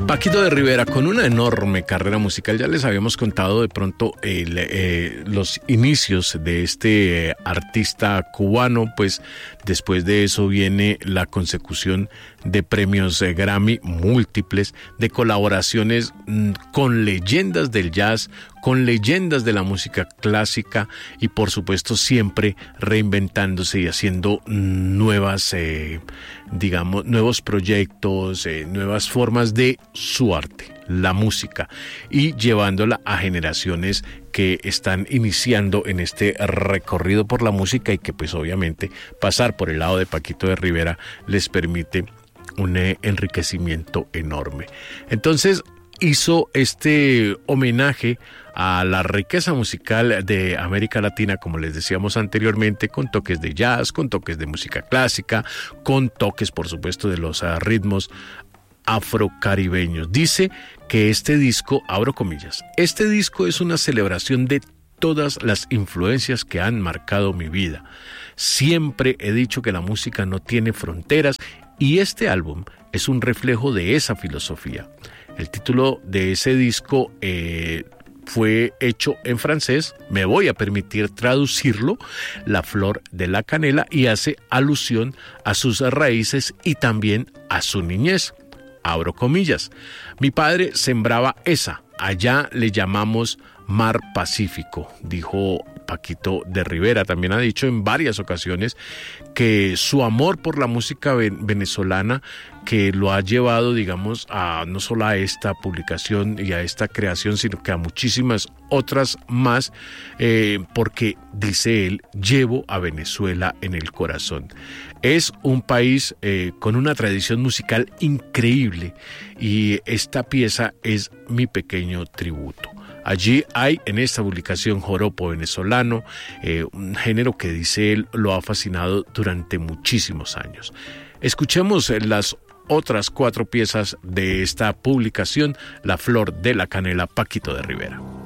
Paquito de Rivera, con una enorme carrera musical, ya les habíamos contado de pronto los inicios de este artista cubano, pues después de eso viene la consecución de premios Grammy múltiples, de colaboraciones con leyendas del jazz, con leyendas de la música clásica y por supuesto siempre reinventándose y haciendo nuevos proyectos, nuevas formas de su arte, la música, y llevándola a generaciones que están iniciando en este recorrido por la música y que pues obviamente pasar por el lado de Paquito de Rivera les permite un enriquecimiento enorme. Entonces hizo este homenaje a la riqueza musical de América Latina, como les decíamos anteriormente, con toques de jazz, con toques de música clásica, con toques, por supuesto, de los ritmos afrocaribeños. Dice que este disco, abro comillas, este disco es una celebración de todas las influencias que han marcado mi vida. Siempre he dicho que la música no tiene fronteras y este álbum es un reflejo de esa filosofía. El título de ese disco fue hecho en francés, me voy a permitir traducirlo, La Flor de la Canela, y hace alusión a sus raíces y también a su niñez. Abro comillas, mi padre sembraba esa, allá le llamamos Mar Pacífico, dijo Paquito de Rivera. También ha dicho en varias ocasiones que su amor por la música venezolana, que lo ha llevado, digamos, a no solo a esta publicación y a esta creación, sino que a muchísimas otras más, porque, dice él, llevo a Venezuela en el corazón. Es un país con una tradición musical increíble y esta pieza es mi pequeño tributo. Allí hay en esta publicación joropo venezolano, un género que dice él lo ha fascinado durante muchísimos años. Escuchemos las otras 4 piezas de esta publicación, La Flor de la Canela, Paquito de Rivera.